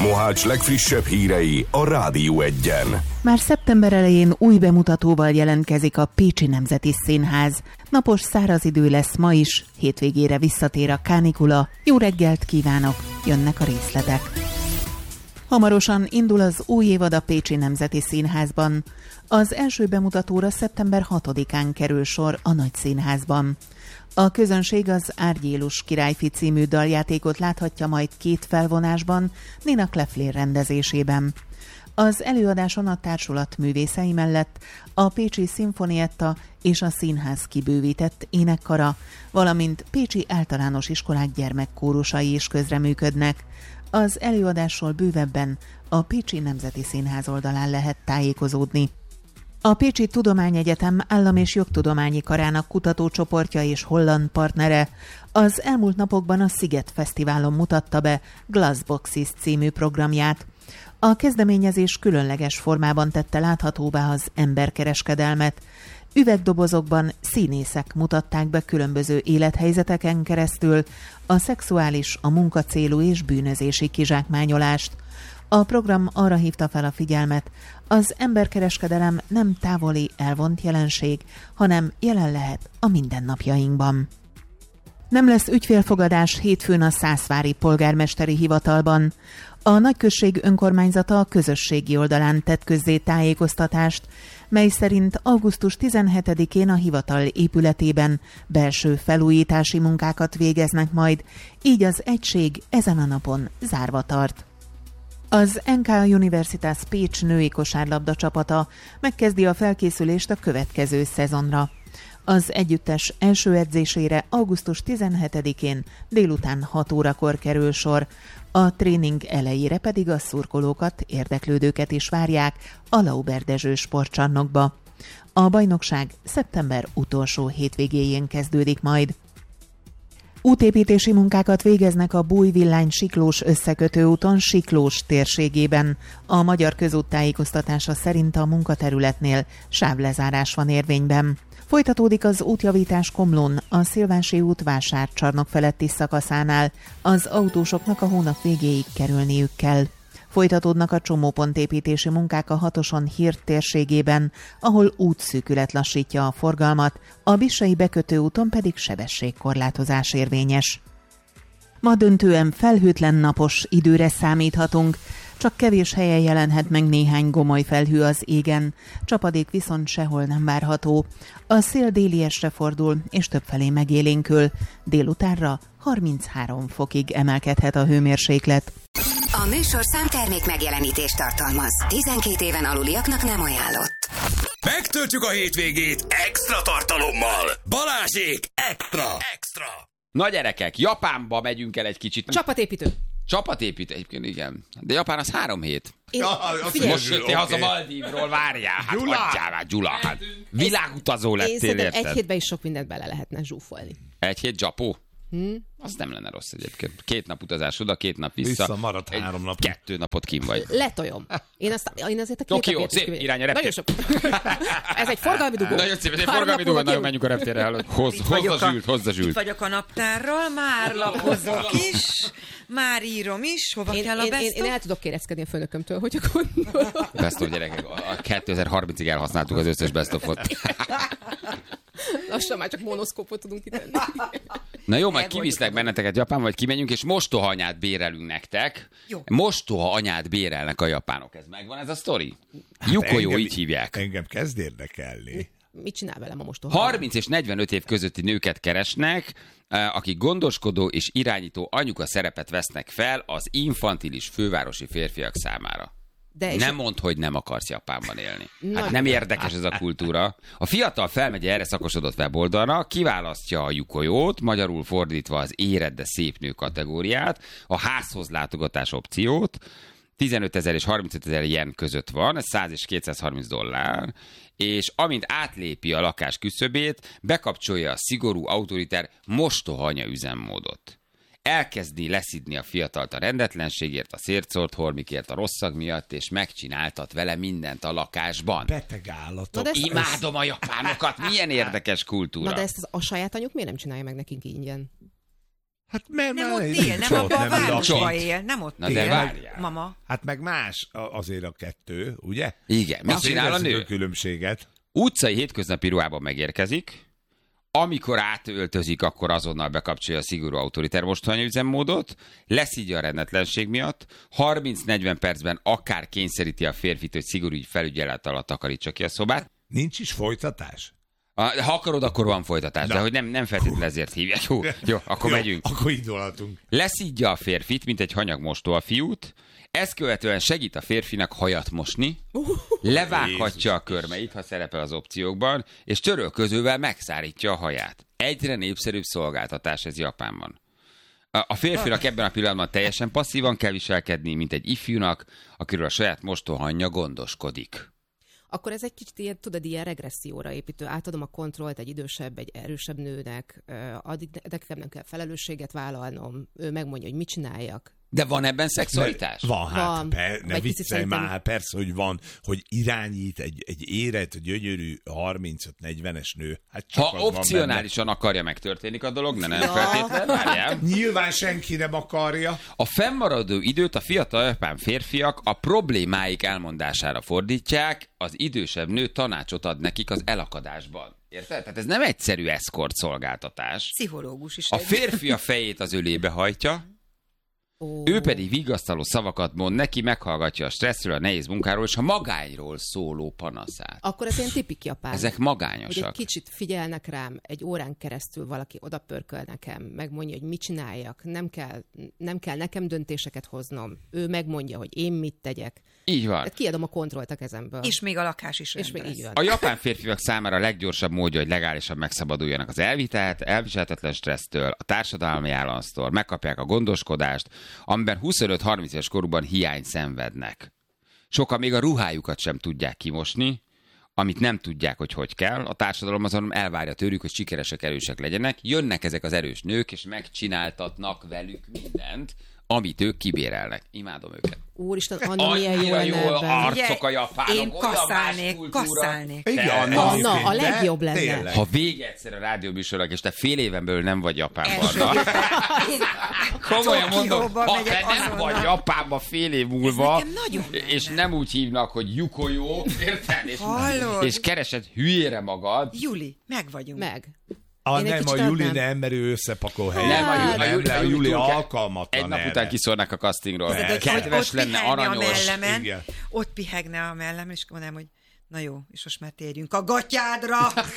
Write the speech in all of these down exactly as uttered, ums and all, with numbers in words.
Mohács legfrissebb hírei a Rádió Egyen. Már szeptember elején új bemutatóval jelentkezik a Pécsi Nemzeti Színház. Napos száraz idő lesz ma is, hétvégére visszatér a kánikula. Jó reggelt kívánok, jönnek a részletek. Hamarosan indul az új évad a Pécsi Nemzeti Színházban. Az első bemutatóra szeptember hatodikán kerül sor a Nagyszínházban. A közönség az Árgyélus királyfi című daljátékot láthatja majd két felvonásban, Nina Kleffler rendezésében. Az előadáson a társulat művészei mellett a Pécsi Szimfonietta és a színház kibővített énekkara, valamint pécsi általános iskolák gyermekkórusai is közreműködnek. Az előadásról bővebben a Pécsi Nemzeti Színház oldalán lehet tájékozódni. A Pécsi Tudományegyetem Állam- és Jogtudományi Karának kutatócsoportja és holland partnere az elmúlt napokban a Sziget Fesztiválon mutatta be Glassboxes című programját. A kezdeményezés különleges formában tette láthatóvá az emberkereskedelmet. Üvegdobozokban színészek mutatták be különböző élethelyzeteken keresztül a szexuális, a munkacélú és bűnözési kizsákmányolást. A program arra hívta fel a figyelmet, az emberkereskedelem nem távoli, elvont jelenség, hanem jelen lehet a mindennapjainkban. Nem lesz ügyfélfogadás hétfőn a Szászvári polgármesteri hivatalban. A nagyközség önkormányzata a közösségi oldalán tett közzé tájékoztatást, mely szerint augusztus tizenhetedikén a hivatal épületében belső felújítási munkákat végeznek majd, így az egység ezen a napon zárva tart. Az en ká Universitas Pécs női kosárlabda csapata megkezdi a felkészülést a következő szezonra. Az együttes első edzésére augusztus tizenhetedikén délután hat órakor kerül sor, a tréning elejére pedig a szurkolókat, érdeklődőket is várják a Lauber Dezső sportcsarnokba. A bajnokság szeptember utolsó hétvégéjén kezdődik majd. Útépítési munkákat végeznek a Bújvillány-Siklós összekötő úton Siklós térségében. A Magyar Közút tájékoztatása szerint a munkaterületnél sávlezárás van érvényben. Folytatódik az útjavítás Komlón, a Szilvási út vásárcsarnok feletti szakaszánál. Az autósoknak a hónap végéig kerülniük kell. Folytatódnak a csomópontépítési munkák a Hatoson Hírt térségében, ahol útszűkület lassítja a forgalmat, a Bissai bekötő úton pedig sebességkorlátozás érvényes. Ma döntően felhőtlen napos időre számíthatunk, csak kevés helyen jelenhet meg néhány gomoly felhő az égen, csapadék viszont sehol nem várható. A szél déliesre fordul, és többfelé megélénkül. Délutánra harminchárom fokig emelkedhet a hőmérséklet. A műsorszám termék megjelenítést tartalmaz. tizenkét éven aluliaknak nem ajánlott. Megtöltjük a hétvégét extra tartalommal. Balázsék extra! Extra! Na gyerekek, Japánba megyünk el egy kicsit. Csapatépítő. Csapatépítő, egyébként igen. De Japán az három hét. Én... Ja, most jöttél haza Maldívról, várjál. Hát hagyjál már, Gyula. Hát világutazó lettél, érted? Egy hétben is sok mindent bele lehetne zsúfolni. Egy hét Japó? Hmm? Az nem lenne rossz egyébként. Két nap utazás oda, két nap vissza. Vissza maradt három nap. Kettő napot kim vagy. Letoljom. Én, azt, én azért a két Tokió, napért szép irány a reptér. Ez egy forgalmi dugó. Nagyon szép, ez egy forgalmi dugó, nagyon menjünk a reptérre. Hozza zsült, hozza zsült. Itt vagyok a naptárral, már lapozok is, már írom is, hova én, kell a én, best én, én el tudok kérezkedni a főnökömtől, hogy akkor... Best of, gyerekek, a kétezer-harmincig elhasználtuk az összes best of-ot. Lassan már csak monoszkópot tudunk kitenni. Na jó, majd kiviszlek benneteket Japánba, vagy kimegyünk, és mostoha anyát bérelünk nektek. Jó. Mostoha anyát bérelnek a japánok. Ez megvan ez a sztori? Hát Yukojó, így hívják. Engem kezd érdekelni. Mit csinál velem a mostoha? harminc és negyvenöt év közötti nőket keresnek, akik gondoskodó és irányító anyuka szerepet vesznek fel az infantilis fővárosi férfiak számára. De nem mondd, hogy nem akarsz Japánban élni. Hát nem érdekes ez a kultúra. A fiatal felmegy erre szakosodott weboldalra, kiválasztja a Yukojót, magyarul fordítva az érett, de szép nő kategóriát, a házhoz látogatás opciót, tizenötezer és harmincötezer yen között van, ez száz és kétszázharminc dollár, és amint átlépi a lakás küszöbét, bekapcsolja a szigorú, autoritár mostoha anya üzemmódot. Elkezdi leszidni a fiatalt a rendetlenségért, a szértszórt hormikért, a rossz szag miatt, és megcsináltat vele mindent a lakásban. Beteg állatok. Imádom a japánokat, milyen érdekes kultúra. Na de ezt az, a saját anyjuk miért nem csinálja meg nekünk ingyen? Hát mert Nem már ott nincs él, nem ott, abban a nem városban lakik. él, nem ott Na de él. várjál. Mama. Hát meg más a- azért a kettő, ugye? Igen. Mit Azt csinál a érezzük nő? a különbséget. Utcai hétköznapi ruhában megérkezik, amikor átöltözik, akkor azonnal bekapcsolja a szigorú autoriter mostohanya üzemmódot, leszígya a rendetlenség miatt, harminc-negyven percben akár kényszeríti a férfit, hogy szigorú felügyelet alatt takarítsa ki a szobát. Nincs is folytatás? A- Ha akarod, akkor van folytatás, Na. de hogy nem, nem feltétlenül ezért hívják. Jó, jó, akkor Jó, megyünk. Akkor indulhatunk. Leszídja a férfit, mint egy hanyagmostó a fiút, ezt követően segít a férfinak hajat mosni, levághatja a körmeit, ha szerepel az opciókban, és törölközővel megszárítja a haját. Egyre népszerűbb szolgáltatás ez Japánban. A a férfinak ebben a pillanatban teljesen passzívan kell viselkedni, mint egy ifjúnak, akiről a saját mostóhanja gondoskodik. Akkor ez egy kicsit ilyen, tudod, ilyen regresszióra építő. Átadom a kontrollt egy idősebb, egy erősebb nőnek, ö, addig nekem nem kell felelősséget vállalnom, ő megmondja, hogy mit csináljak. De van ebben szexualitás? Van, hát Van. per, ne Vagy picit viccelj szerintem- már, persze, hogy van, hogy irányít egy, egy érett, gyönyörű harmincöt-negyvenes nő. Hát csak Ha az van opcionálisan akarja, megtörténik a dolog, de nem Ja. feltétlenül, várjál. benne. Nyilván senki nem akarja. A fennmaradó időt a fiatal japán férfiak a problémáik elmondására fordítják, az idősebb nő tanácsot ad nekik az elakadásban. Érted? Tehát ez nem egyszerű eszkort szolgáltatás. Pszichológus is. A egy. férfi a fejét az ölébe hajtja, Ó. ő pedig vigasztaló szavakat mond neki, meghallgatja a stresszről, a nehéz munkáról és a magányról szóló panaszát. Akkor ez ilyen tipik japán. Ezek Hogy egy magányosak. kicsit figyelnek rám, egy órán keresztül valaki odapörköl nekem, megmondja, hogy mit csináljak, nem kell, nem kell nekem döntéseket hoznom. Ő megmondja, hogy én mit tegyek. Így van. Tehát kiadom a kontrollt a kezemből. És még a lakás is és rendben még így lesz. van. A japán férfiak számára a leggyorsabb módja, hogy legálisan megszabaduljanak az elvitelt, elviselhetetlen stressztől, a társadalmi államtól, megkapják a gondoskodást, amiben huszonöt-harminc éves korukban hiány szenvednek. Sokan még a ruhájukat sem tudják kimosni, amit nem tudják, hogy hogy kell. A társadalom azon elvárja tőlük, hogy sikeresek, erősek legyenek. Jönnek ezek az erős nők, és megcsináltatnak velük mindent, amit ők kibérelnek. Imádom őket. Úristen, Anna milyen jó Annyira lenne jó ebben. arcok a japánok, Én olyan más kasszálnék, kultúra. kasszálnék. Igen, Te, Anna, Anna, egyébként, a de legjobb lenne. tényleg. Ha vége egyszer a rádióműsornak, és te fél éven belül nem vagy Japánban, Első na, héten én komolyan mondom, Tokióba ha megyek te nem azonnal. vagy Japánban fél év múlva, nekem nagyon és lenne. nem úgy hívnak, hogy Yukoyo, érted? És, Hallod? és keresed hülyére magad. Juli, meg vagyunk. Meg. A Én egy nem, a kicsit Juli adnám. nem, mert ő összepakol helyen. Nem, a, Juli- nem, a, Juli- de a a Juli Juli túl kell- alkalmatlan Egy nap erre. után kiszórnak a castingról. De, hogy Kedves ott lenne, pihegne aranyos. a mellemen, igen. ott pihegne a mellemen, és mondanám, hogy na jó, és most már térjünk a gatyádra,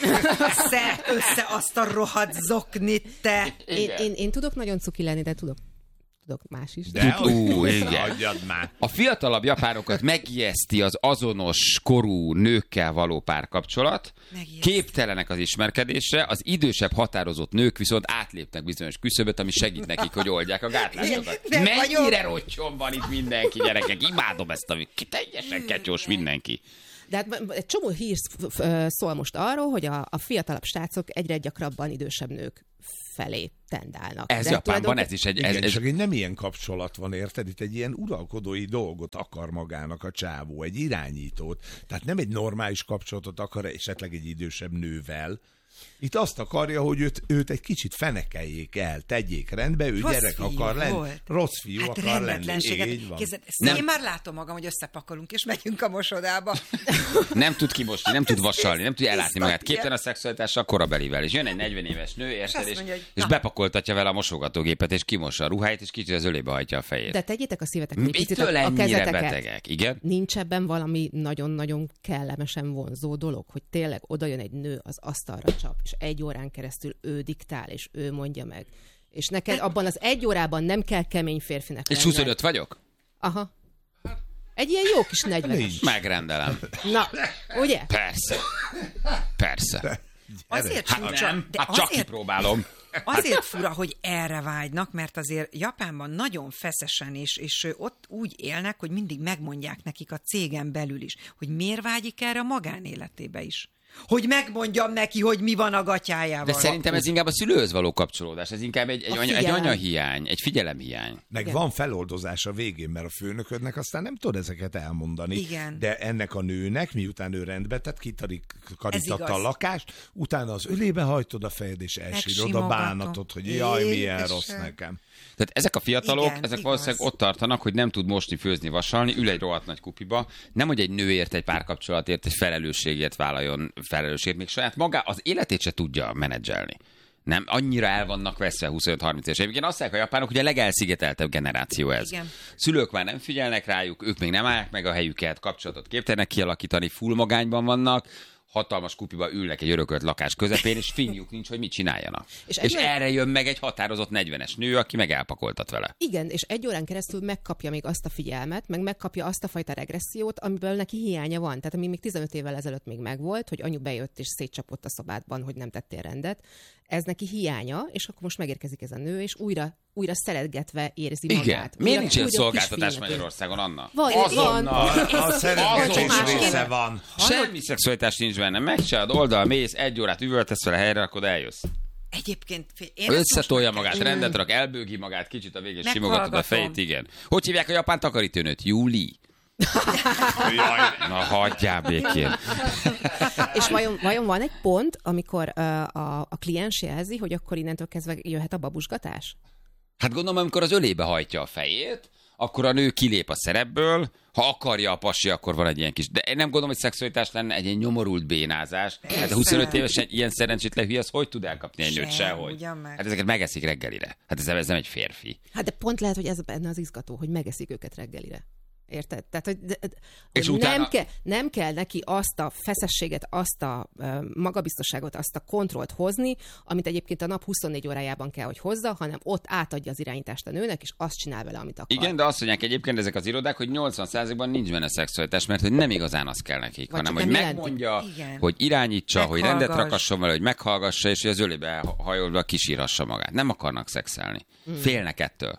szed össze azt a rohadt zoknit, te. Én, én, én tudok nagyon cuki lenni, de tudok, tudok más is. De, hogy Ú, Ú, igen. Adjad már. A fiatalabb japánokat megijeszti az azonos korú nőkkel való párkapcsolat, Megijeszti. képtelenek az ismerkedésre, az idősebb határozott nők viszont átlépnek bizonyos küszöböt, ami segít nekik, hogy oldják a gátlásokat. De Mennyire rottyon van itt mindenki, gyerekek, imádom ezt, ami teljesen ketyós mindenki. De hát egy csomó hír sz- f- ö, szól most arról, hogy a, a fiatalabb srácok egyre gyakrabban idősebb nők felé tendálnak. Ez De Japánban tulajdonké- ez is egy... Igen, Ez, ez, csak egy nem ilyen kapcsolat van, érted? Itt egy ilyen uralkodói dolgot akar magának a csávó, egy irányítót. Tehát nem egy normális kapcsolatot akar esetleg egy idősebb nővel. Itt azt akarja, hogy őt, őt egy kicsit fenekeljék el, tegyék rendbe, ő Rossz gyerek fiú akar lenni. volt. Rossz fiú Hát akar lenni. rendetlenséget. Így van. Képzeld, ezt Nem. én már látom magam, hogy összepakolunk, és megyünk a mosodába. nem tud kimosni, nem tud vasalni, nem tudja ellátni magát. Tiszta, Képtelen a szexualitással korabelivel. És jön egy negyven éves nő, érted, azt és, mondja, hogy és na. bepakoltatja vele a mosogatógépet, és kimossa a ruháit, és kicsit az ölébe hajtja a fejét. De tegyétek a szívetekre egy picit Mitől a, a ennyire kezeteket. betegek? Igen? Nincs ebben valami nagyon-nagyon kellemesen vonzó dolog, hogy tényleg oda jön egy nő, az asztalra csap, és egy órán keresztül ő diktál, és ő mondja meg. És neked abban az egy órában nem kell kemény férfinek És lenned. huszonöt vagyok? Aha. Egy ilyen jó kis negyvenes. Nincs. Megrendelem. Na, ugye? Persze. Persze. Azért Hát furcsa, nem, de hát csak azért, kipróbálom. azért fura, hogy erre vágynak, mert azért Japánban nagyon feszesen, és, és ott úgy élnek, hogy mindig megmondják nekik a cégen belül is, hogy miért vágyik erre a magánéletébe is. hogy megmondjam neki, hogy mi van a gatyájával. De szerintem ez inkább a szülőhöz való kapcsolódás, ez inkább egy, egy, anya, egy anyahiány, egy figyelemhiány. Meg igen. Van feloldozás a végén, mert a főnöködnek aztán nem tud ezeket elmondani. Igen. De ennek a nőnek, miután ő rendbe tett, kitarítatta a lakást, utána az ölébe hajtod a fejed, és elsírod a bánatot, hogy jaj, milyen rossz nekem. Tehát ezek a fiatalok, igen, ezek igaz. valószínűleg ott tartanak, hogy nem tud mosni, főzni, vasalni, ül egy rohadt nagy kupiba, nem hogy egy nőért, egy párkapcsolatért, egy felelősségért vállaljon felelősségért, még saját magá az életét se tudja menedzselni. Nem, annyira el vannak veszve huszonöt-harminc éves évig. Én azt mondják a japánok, hogy a legelszigeteltebb generáció ez. Igen. Szülők már nem figyelnek rájuk, ők még nem állják meg a helyüket, kapcsolatot képtelenek kialakítani, full magányban vannak, hatalmas kupiba ülnek egy örökölt lakás közepén, és finjuk nincs, hogy mit csináljanak. És, és órán... erre jön meg egy határozott negyvenes nő, aki meg elpakoltat vele. Igen, és egy órán keresztül megkapja még azt a figyelmet, meg megkapja azt a fajta regressziót, amiből neki hiánya van. Tehát ami még tizenöt évvel ezelőtt még megvolt, hogy anyu bejött és szétcsapott a szobádban, hogy nem tettél rendet. Ez neki hiánya, és akkor most megérkezik ez a nő, és újra, újra szeretgetve érzi magát. Igen. Miért nincs ilyen újra szolgáltatás Magyarországon, Anna? Van, Azonnal, van. a szeretgetés része van. Semmi szexualitás nincs benne. Megcsinálod, oldal, mész, egy órát üvöltesz vele helyre, akkor eljössz. Egyébként én összetolja magát, rendet rak, elbőgi magát, kicsit a végén simogatod a fejét, igen. Hogy hívják a japán takarítónőt? Júli. Na, hagyjál békén. És vajon, vajon van egy pont, amikor uh, a, a kliens jelzi, hogy akkor innentől kezdve jöhet a babusgatás? Hát gondolom, amikor az ölébe hajtja a fejét, akkor a nő kilép a szerepből, ha akarja a pasi, akkor van egy ilyen kis... De én nem gondolom, hogy szexualitás lenne egy ilyen nyomorult bénázás. Hát a huszonöt évesen ilyen szerencsétlen hülye, az hogy tud elkapni egy nőt sehogy? Hát ezeket megeszik reggelire. Hát ez, ez nem egy férfi. Hát de pont lehet, hogy ez benne az izgató, hogy megeszik őket reggelire. Érted? Tehát, hogy, de, hogy és utána... nem, ke, nem kell neki azt a feszességet, azt a uh, magabiztosságot, azt a kontrollt hozni, amit egyébként a nap huszonnégy órájában kell, hogy hozza, hanem ott átadja az irányítást a nőnek, és azt csinál vele, amit akar. Igen, de azt mondják egyébként ezek az irodák, hogy nyolcvan százalékban nincs benne szexualitás, mert hogy nem igazán az kell nekik, vagy hanem hogy megmondja, jelent, hogy irányítsa, hogy rendet rakasson vele, hogy meghallgassa, és hogy az ölébe hajolva kisírhassa magát. Nem akarnak szexelni. Hmm. Félnek ettől.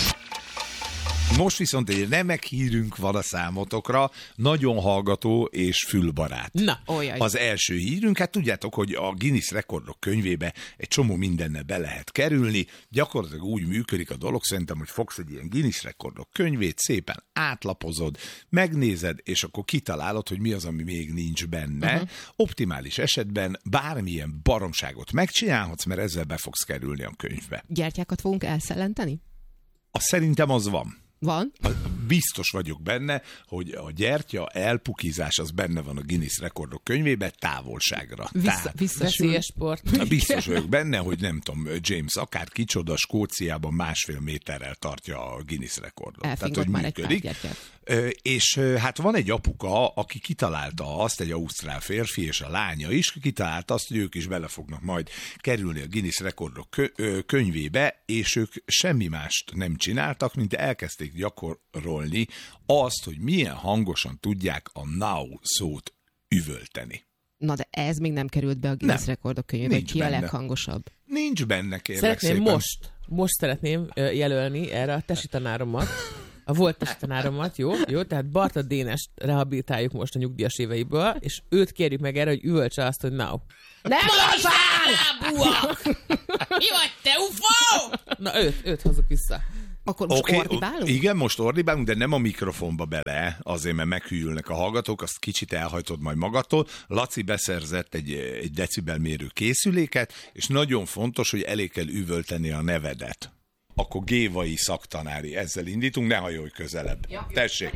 Most viszont egy remek hírünk van a számotokra, nagyon hallgató és fülbarát. Na, olyaj. Az első hírünk, hát tudjátok, hogy a Guinness rekordok könyvébe egy csomó mindennel be lehet kerülni, gyakorlatilag úgy működik a dolog, szerintem, hogy fogsz egy ilyen Guinness rekordok könyvét, szépen átlapozod, megnézed, és akkor kitalálod, hogy mi az, ami még nincs benne. Uh-huh. Optimális esetben bármilyen baromságot megcsinálhatsz, mert ezzel be fogsz kerülni a könyvbe. Gyertyákat fogunk elszellenteni? Azt szerintem az van. Van? Biztos vagyok benne, hogy a gyertya elpukizás az benne van a Guinness rekordok könyvébe távolságra. Vissza, vissza sport. Biztos vagyok benne, hogy nem tudom, James akár kicsoda Skóciában másfél méterrel tartja a Guinness rekordot. Elfingott Tehát, hogy már működik. Egy pár és hát van egy apuka, aki kitalálta azt, egy ausztrál férfi és a lánya is, kitalálta azt, hogy ők is bele fognak majd kerülni a Guinness rekordok könyvébe, és ők semmi mást nem csináltak, mint elkezdték gyakorolni azt, hogy milyen hangosan tudják a now szót üvölteni. Na de ez még nem került be a Guinness rekordok könyvébe, hogy ki benne. a leghangosabb. Nincs benne, kérlek Szeretném szépen. most, most szeretném jelölni erre a tesi tanáromat, a volt tesi tanáromat, jó? Jó, tehát Barta Dénest rehabilitáljuk most a nyugdíjas éveiből, és őt kérjük meg erre, hogy üvöltse azt, hogy now. Nem mondjál! Mi vagy, te ufó? Na őt, őt hozzuk vissza. Akkor most okay, ordibálunk? Igen, most ordibálunk, de nem a mikrofonba bele, azért, mert meghűlnek a hallgatók, azt kicsit elhajtod majd magadtól. Laci beszerzett egy, egy decibelmérő készüléket, és nagyon fontos, hogy elég kell üvölteni a nevedet. Akkor Gévai szaktanári, ezzel indítunk, ne hajolj közelebb. Ja, tessék!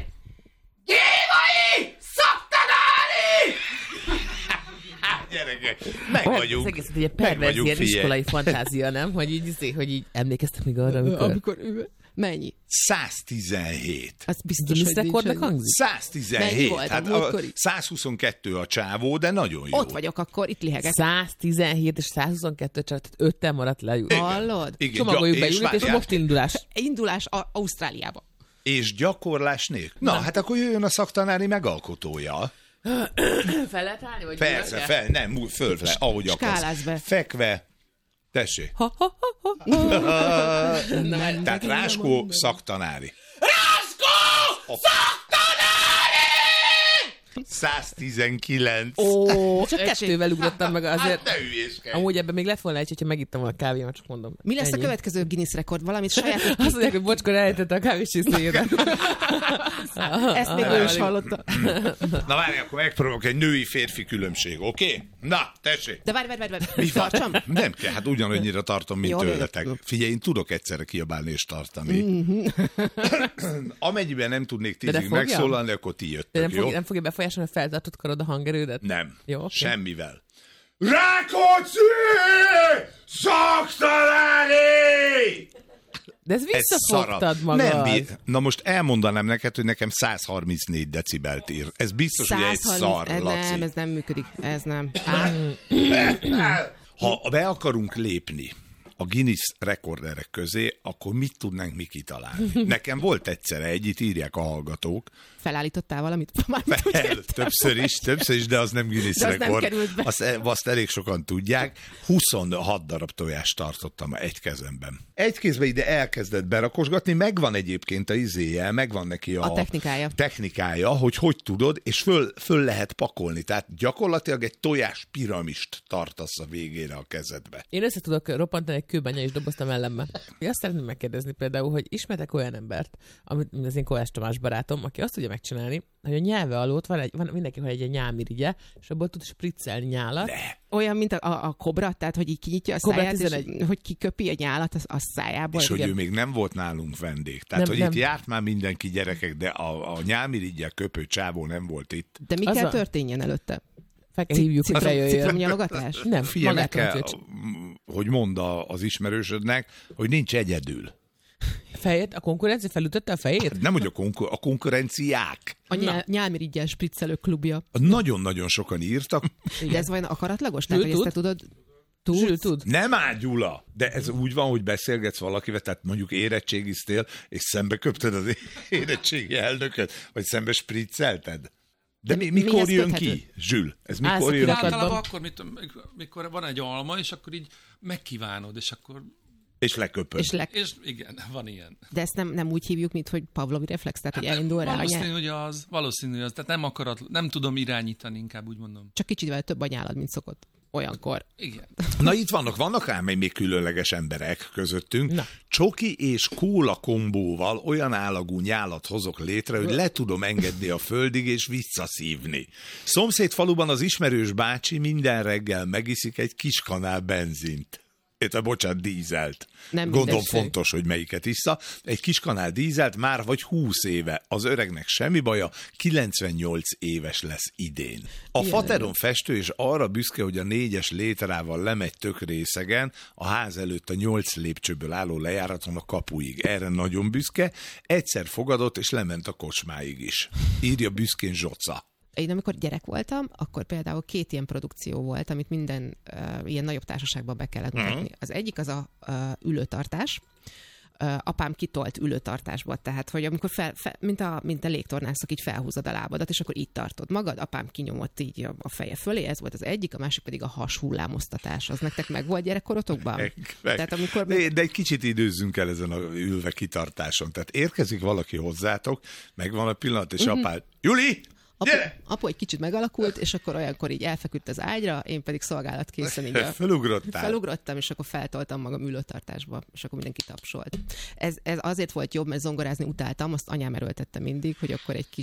Gévai szaktanári! Gyerekek, meg vagyunk. Ez egész egy perverz ilyen iskolai fantázia, nem? Hogy így, hogy így emlékeztek még arra, amikor... amikor mennyi? száztizenhét. Az biztos, hogy rekordnak hangzik? száztizenhét. Volt, hát a százhuszonkettő a csávó, de nagyon jó. Ott vagyok akkor, itt lihegek. száztizenhét és százhuszonkettő, tehát öttel maradt le. Hallod? Csomagoljuk be ülőt, és most indulás. Indulás Ausztráliába. És gyakorlás nélkül. Na, Na, hát akkor jöjjön a szaktanári megalkotója. Fel lehet állni? Vagy persze, fel, nem, föl, fel, ahogy akarsz. Be. Fekve. Tessék. Ha, ha, ha, ha. Tehát Ráskó szaktanári. Ráskó szaktanári! száztizenkilenc. Ó, csak kettővel ugrottam meg azért. Hát ne hülyéskedj. Amúgy ebben még lett volna egy, hogyha megittam a kávémat, csak mondom. Mi lesz Ennyi. a következő Guinness rekord? Valamit saját... Azt mondják, hogy bocskor elejtette a kávéscsészéjédet. Ezt még ő is hallotta. Na várj, akkor megpróbálok egy női-férfi különbség, oké? Okay? Na, tessék. De várj, várj, várj, várj. Mi van? Tartsam? Nem kell, hát ugyanannyira tartom, mint Jó, tőletek. jó. Figyelj, én tudok egyszerre kiabálni és tartani. Amennyiben nem tudnék De de tízig fogja? megszólalni, akkor ti De jöttök, nem, jó? fog, nem fogja befolyásolni a feltartott karod a hangerődet? Nem. Jó, oké. Semmivel. Rákóczi! Szaktalári! De ez visszafogtad magad. Nem, bí- na most elmondanám neked, hogy nekem száz harmincnégy decibelt ír. Ez biztos, hogy egy száz szar, harminc Laci. Nem, ez nem működik. Ez nem. Ha be akarunk lépni a Guinness rekorderek közé, akkor mit tudnánk mi kitalálni? Nekem volt egyszerre egy, itt írják a hallgatók. Felállítottál valamit? Mármint úgy Fel, értem. többször is, többször is, de az nem Guinness De az nem rekord. került be. Azt, azt elég sokan tudják. huszonhat darab tojást tartottam egy kezemben. Egy kézbe ide elkezdett berakosgatni, megvan egyébként a izéje, megvan neki a, A technikája. technikája, hogy hogy tudod, és föl, föl lehet pakolni. Tehát gyakorlatilag egy tojás piramist tartasz a végére a kezedbe. Én össze tudok roppantani egy kőbanya, és doboztam ellenbe. Én azt szeretném megkérdezni például, hogy ismertek olyan embert, amit az én Kovács Tamás barátom, aki azt tudja megcsinálni, hogy a nyelve alót van, egy, van mindenki, hogy egy nyálmirigye, és abból tud spriccelni nyálat. De. Olyan, mint a, a, a kobra, tehát hogy így kinyitja a Kobra száját, tizenegy. és hogy kiköpi a nyálat a, a szájából. És hogy Igen. ő még nem volt nálunk vendég. Tehát, Nem, hogy nem. itt járt már mindenki gyerekek, de a, a nyálmirigyel köpő csávó nem volt itt. De mi Az kell a- történjen előtte? Fel kell hívjuk, hogy Citrom, bejöjjön. citromnyalogatás? Nem, Figyelj, meg magától kell, tűnt. hogy mondd a- az ismerősödnek, hogy nincs egyedül. Fejét, a konkurencia felütötte a fejét? Nem, hogy a, konkur- a konkurenciák. A nyál, nyálmirigyel spriccelő klubja. Nagyon-nagyon sokan írtak. De ez vajon akaratlagos? Tehát, Ő hogy ezt te tud? tudod? Tudsz? Zsül, tud. Nem áll, Gyula! De ez úgy van, hogy beszélgetsz valakivel, tehát mondjuk érettségiztél, és szembe köpted az érettségi elnököt, vagy szembe spriccelted. De mi, mikor mihez jön köthető? ki, Zsül? Ez Állsz mikor a jön ki? kirakatban. Általában akkor, mit, mikor van egy alma, és akkor így megkívánod, és akkor... És leköpöd. És le... És igen, van ilyen. De ezt nem, nem úgy hívjuk, mint hogy Pavlovi reflex, tehát hogy elindul rá a Valószínű, nyál. hogy az, valószínű, hogy az. Tehát nem akarat, nem tudom irányítani, inkább úgy mondom. Csak kicsit több a nyálad, mint szokott. Olyankor. Igen. Na itt vannak, vannak ám még különleges emberek közöttünk. Na. Csoki és kóla kombóval olyan állagú nyálat hozok létre, hogy le tudom engedni a földig és visszaszívni. Szomszéd faluban az ismerős bácsi minden reggel megiszik egy kis kanál benzint. Érte, bocsánat, dízelt. Nem Gondolom mindenség. fontos, hogy melyiket issza. Egy kis kanál dízelt már vagy húsz éve. Az öregnek semmi baja, kilencvennyolc éves lesz idén. A fateron festő és arra büszke, hogy a négyes létrával lemegy tök részegen, a ház előtt a nyolc lépcsőből álló lejáraton a kapuig. Erre nagyon büszke. Egyszer fogadott és lement a kocsmáig is. Írja büszkén Zsoca. Én amikor gyerek voltam, akkor például két ilyen produkció volt, amit minden uh, ilyen nagyobb társaságban be kellett mutatni. Uh-huh. Az egyik az a uh, ülőtartás. Uh, apám kitolt ülőtartásba, tehát hogy amikor fel, fel, mint, a, mint a légtornászok, így felhúzod a lábadat, és akkor így tartod magad, apám kinyomott így a, a feje fölé, ez volt az egyik, a másik pedig a hashullámoztatás. Az nektek meg volt gyerekkorotokban? Meg, meg. Tehát amikor... de, de egy kicsit időzzünk el ezen a ülve kitartáson. Tehát érkezik valaki hozzátok, megvan a pillanat, és uh-huh. apád, Juli! Apu, Gyere! apu egy kicsit megalakult, és akkor olyankor így elfeküdt az ágyra, én pedig szolgálatkészen így a... Felugrottál. Felugrottam, és akkor feltoltam magam ülőtartásba, és akkor mindenki tapsolt. Ez, ez azért volt jobb, mert zongorázni utáltam, azt anyám erőltette mindig, hogy akkor egy kis